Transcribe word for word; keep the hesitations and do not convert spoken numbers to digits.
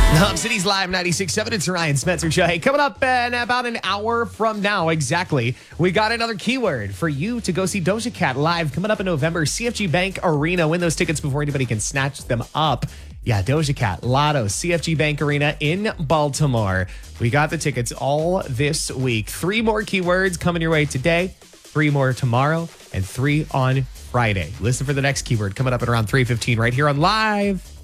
Hub City's Live ninety-six point seven. It's Ryan Spencer Show. Hey, coming up in about an hour from now, exactly, we got another keyword for you to go see Doja Cat live coming up in November. C F G Bank Arena. Win those tickets before anybody can snatch them up. Yeah, Doja Cat, Lotto, C F G Bank Arena in Baltimore. We got the tickets all this week. Three more keywords coming your way today, three more tomorrow, and three on Friday. Listen for the next keyword coming up at around three fifteen right here on Live.